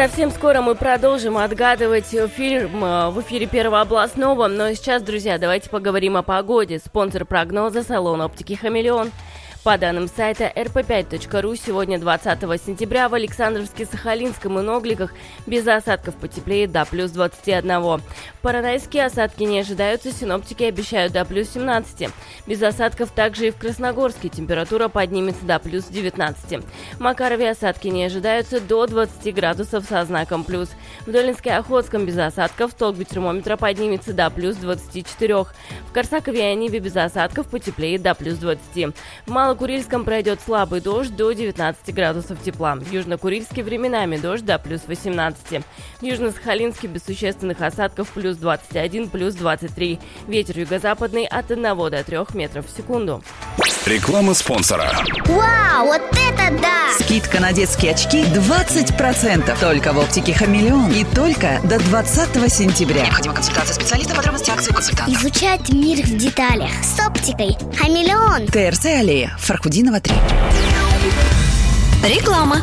Совсем скоро мы продолжим отгадывать фильм в эфире Первого областного. Но сейчас, друзья, давайте поговорим о погоде. Спонсор прогноза — салон оптики «Хамелеон». По данным сайта rp5.ru, сегодня 20 сентября в Александровске, Сахалинском и Ногликах без осадков потеплеет до плюс 21. В Поронайске осадки не ожидаются, синоптики обещают до плюс 17. Без осадков также и в Красногорске, температура поднимется до плюс 19. В Макарове осадки не ожидаются, до 20 градусов со знаком плюс. В Долинске-Охотском без осадков, столбик термометра поднимется до плюс 24. В Корсакове и Ониве без осадков потеплеет до плюс 20. В Малокурильском пройдет слабый дождь до 19 градусов тепла. В Южно-Курильске временами дождь до плюс 18. В Южно-Сахалинске без существенных осадков плюс 21, плюс 23. Ветер юго-западный от 1 до 3 метров в секунду. Реклама спонсора. Вау, вот это да! Скидка на детские очки 20%. Только в оптике «Хамелеон» и только до 20 сентября. Необходима консультация специалиста, подробности акции, консультант. Изучать мир в деталях с оптикой «Хамелеон». ТРЦ аллея, Фархудинова 3. Реклама.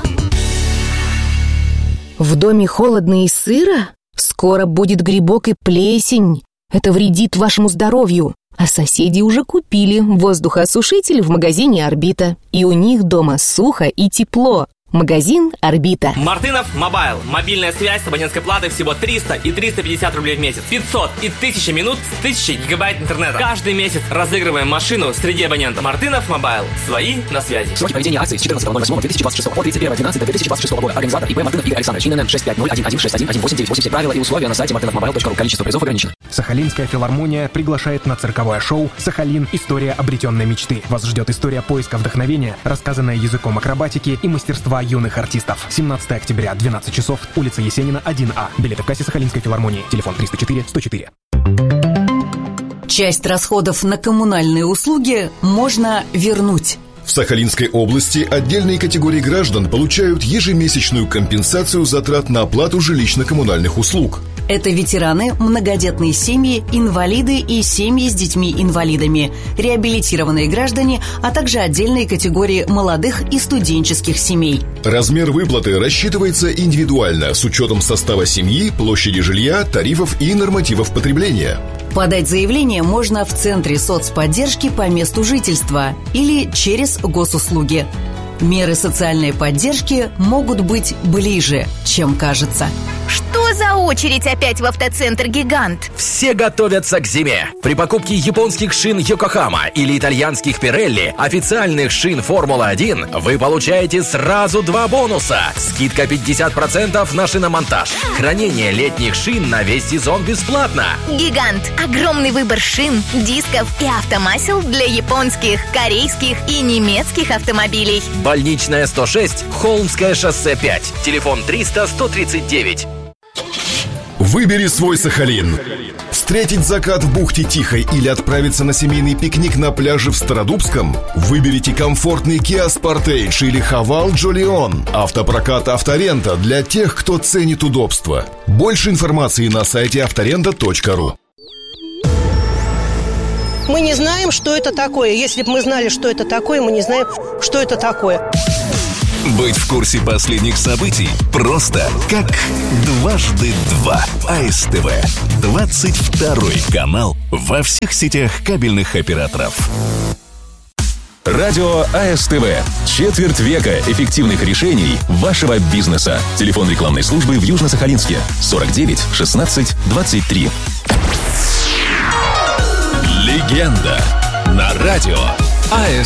В доме холодно и сыро? Скоро будет грибок и плесень. Это вредит вашему здоровью. А соседи уже купили воздухоосушитель в магазине «Орбита». И у них дома сухо и тепло. Магазин «Орбита». Мартынов Мобайл. Мобильная связь с абонентской платой всего 300 и 350 рублей в месяц. 500 и 1000 минут с 1000 гигабайт интернета. Каждый месяц разыгрываем машину среди абонентов. Мартынов Мобайл. Свои на связи. Сроки проведения акции с 14.08.2026 по 31.12.2026 года. Организатор ИП Мартынов Игорь Александрович. ИНН 65011611898. Правила и условия на сайте martynovmobile.ru. Количество призов ограничено. Сахалинская филармония приглашает на цирковое шоу «Сахалин. История обретенной мечты». Вас ждет история поиска вдохновения, рассказанная языком акробатики и мастерства юных артистов. 17 октября, 12 часов, улица Есенина, 1А. Билеты в кассе Сахалинской филармонии. Телефон 304-104. Часть расходов на коммунальные услуги можно вернуть. В Сахалинской области отдельные категории граждан получают ежемесячную компенсацию затрат на оплату жилищно-коммунальных услуг. Это ветераны, многодетные семьи, инвалиды и семьи с детьми-инвалидами, реабилитированные граждане, а также отдельные категории молодых и студенческих семей. Размер выплаты рассчитывается индивидуально с учетом состава семьи, площади жилья, тарифов и нормативов потребления. Подать заявление можно в Центре соцподдержки по месту жительства или через госуслуги. Меры социальной поддержки могут быть ближе, чем кажется. Что за очередь опять в автоцентр «Гигант»? Все готовятся к зиме. При покупке японских шин Йокохама или итальянских Пирелли, официальных шин Формула-1, вы получаете сразу 2 бонуса. Скидка 50% на шиномонтаж. Хранение летних шин на весь сезон бесплатно. «Гигант» — огромный выбор шин, дисков и автомасел для японских, корейских и немецких автомобилей. Больничная 106, Холмское шоссе 5. Телефон 300-139. Выбери свой Сахалин. Встретить закат в бухте Тихой или отправиться на семейный пикник на пляже в Стародубском? Выберите комфортный Kia Sportage или Haval Jolion. Автопрокат «Авторента» для тех, кто ценит удобство. Больше информации на сайте авторента.ру. Мы не знаем, что это такое. Если бы мы знали, что это такое, мы не знаем, что это такое. Быть в курсе последних событий просто как дважды два. АСТВ. 22-й канал во всех сетях кабельных операторов. Радио АСТВ. Четверть века эффективных решений вашего бизнеса. Телефон рекламной службы в Южно-Сахалинске. 49 16 23. Легенда на радио АСТВ.